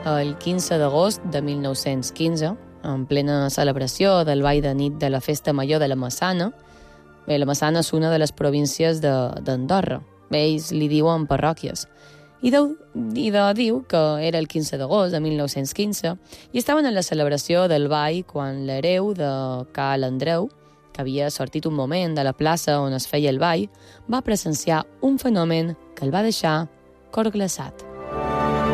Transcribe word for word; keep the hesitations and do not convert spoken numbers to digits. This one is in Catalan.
el quinze d'agost de mil nou-cents quinze, en plena celebració del ball de nit de la Festa Major de la Massana. Bé, la Massana és una de les províncies d'Andorra. Ells li diuen parròquies. I de, i de diu que era el quinze d'agost de mil nou-cents quinze i estaven en la celebració del ball quan l'hereu de Cal Andreu, que havia sortit un moment de la plaça on es feia el ball, va presenciar un fenomen que el va deixar cor glaçat.